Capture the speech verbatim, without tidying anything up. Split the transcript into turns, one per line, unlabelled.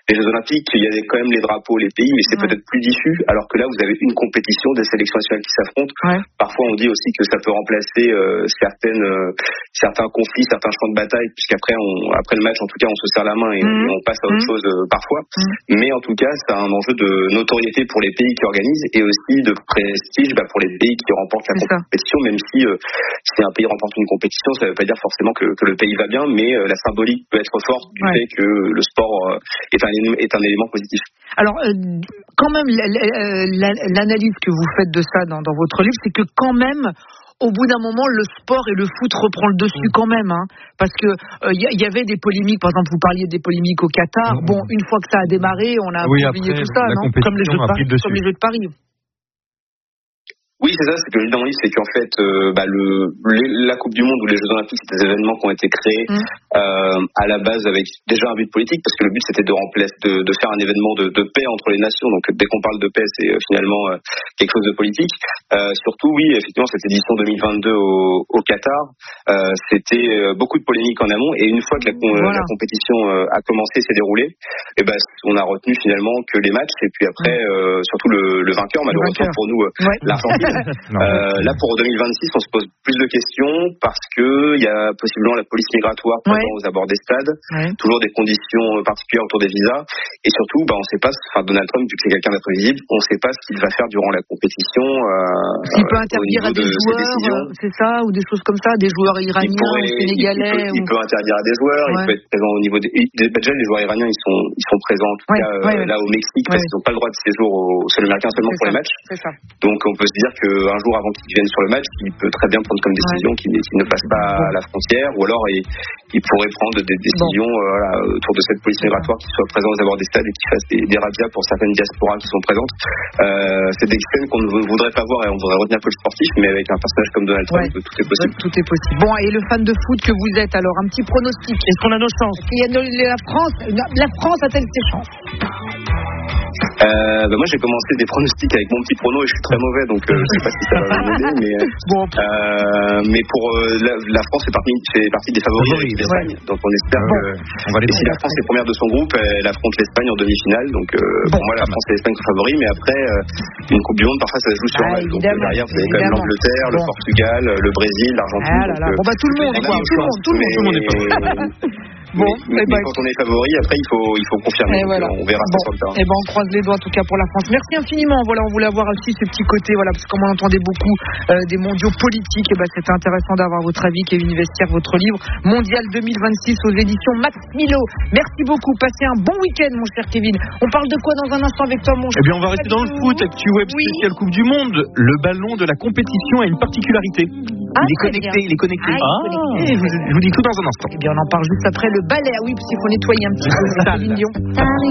les Jeux Olympiques, il y avait quand même les drapeaux, les pays, mais c'est ouais. peut-être plus diffus, alors que là, vous avez une compétition, des sélections nationales qui s'affrontent. Ouais. Parfois, on dit aussi que ça peut remplacer euh, certaines, euh, certains conflits, certains champs de bataille, puisqu'après, on, après le match, en tout cas, on se serre la main et, mmh. et on passe à autre mmh. chose euh, parfois. Mmh. Mais en tout cas, c'est un enjeu de notoriété pour les pays qui organisent et aussi de prestige bah, pour les pays qui remportent la c'est compétition, ça. Même si euh, si un pays remporte une compétition, ça ne veut pas dire forcément que, que le pays va bien, mais euh, la symbolique peut être forte du ouais. fait que le sport euh, est, un, est un élément positif.
Alors, euh, quand même, la, la, l'analyse que vous faites de ça dans, dans votre livre, c'est que quand même, au bout d'un moment, le sport et le foot reprend le dessus quand même, hein, parce que il euh, y, y avait des polémiques. Par exemple, vous parliez des polémiques au Qatar. Mmh. Bon, une fois que ça a démarré, on a
oui,
oublié
après,
tout ça, non ? Comme les jeux de Paris. Comme les jeux de Paris.
Oui, c'est ça, c'est ce que je dis dans mon livre, c'est qu'en fait, euh, bah, le, les, la Coupe du Monde ou les Jeux Olympiques, c'est des événements qui ont été créés mmh. euh, à la base avec déjà un but politique, parce que le but c'était de remplacer, de, de faire un événement de, de paix entre les nations. Donc dès qu'on parle de paix, c'est euh, finalement euh, quelque chose de politique. Euh, surtout, oui, effectivement, cette édition deux mille vingt-deux au, au Qatar, euh, c'était euh, beaucoup de polémiques en amont, et une fois que la, voilà. la compétition euh, a commencé, s'est déroulée, et ben on a retenu finalement que les matchs, et puis après, euh, surtout le, le vainqueur, malheureusement pour nous, euh, ouais. l'Argentine. Euh, là, pour deux mille vingt-six, on se pose plus de questions parce que il y a possiblement la police migratoire présente ouais. aux abords des stades, ouais. toujours des conditions particulières autour des visas, et surtout, bah, on ne sait pas. Enfin, Donald Trump, vu que c'est quelqu'un d'imprévisible, on ne sait pas ce qu'il va faire durant la compétition. Euh,
il peut interdire à des de joueurs, c'est ça, ou des choses comme ça, des joueurs iraniens, pourrait, ou sénégalais.
Il peut,
ou...
il peut interdire à des joueurs. Ouais. Il peut être présent au niveau des. Déjà, les joueurs iraniens, ils sont, ils sont présents en tout ouais. cas ouais, euh, là au Mexique ouais. parce qu'ils n'ont pas le droit de séjour au sol américain seulement c'est pour ça. Les matchs. C'est ça. Donc, on peut se dire que un jour avant qu'ils viennent sur le match, il peut très bien prendre comme décision ouais. qu'il, qu'il ne passe pas bon. à la frontière, ou alors il, il pourrait prendre des décisions bon. euh, voilà, autour de cette police migratoire qui soit présente aux abords des stades et qui fasse des, des razzias pour certaines diasporas qui sont présentes. Euh, c'est des scènes qu'on ne voudrait pas voir et on voudrait retenir que le sportif, mais avec un personnage comme Donald Trump, ouais. tout est possible.
Ouais, tout est possible. Bon, et le fan de foot que vous êtes, alors un petit pronostic. Est-ce qu'on a nos chances ? Il y a la France, la France a-t-elle ses chances ?
Euh, bah moi j'ai commencé des pronostics avec mon petit prono et je suis très mauvais, donc euh, je sais pas si ça va m'aider, mais bon. euh, mais pour euh, la, la France fait partie, fait partie des favoris avec l'Espagne, ouais. donc on espère que on va et si la France est première de son groupe, elle affronte l'Espagne en demi-finale, donc euh, bon, pour moi la France et l'Espagne sont favoris, mais après euh, une Coupe du Monde parfois ça se joue sur ah, elle, donc derrière vous avez quand même l'Angleterre, bon. le Portugal, le Brésil, l'Argentine.
Ah là là. Donc, bon bah tout le monde, quoi, tout le monde, tout le monde, tout le monde est pas.
Bon, mais, mais, mais quand on est favori, après il faut il faut confirmer.
Voilà.
On verra
bon.
ça sur le terrain.
Et ben on croise les doigts en tout cas pour la France. Merci infiniment. Voilà, on voulait avoir aussi ce petit côté, voilà, parce que comme on entendait beaucoup euh, des mondiaux politiques, et ben c'était intéressant d'avoir votre avis, Kevin Vestiaire, votre livre Mondial deux mille vingt-six aux éditions Max Milo. Merci beaucoup. Passez un bon week-end, mon cher Kevin. On parle de quoi dans un instant avec toi, mon cher?
Eh bien, on va rester dans le foot. Actu Web oui. spécial Coupe du Monde. Le ballon de la compétition a une particularité. Ah, il, est connecté, il est connecté, il est
ah,
connecté. Ah, je, je vous dis tout dans un instant.
Eh bien, on en parle juste après le balai. Ah oui, parce qu'il faut nettoyer un petit peu. C'est Céline Dion.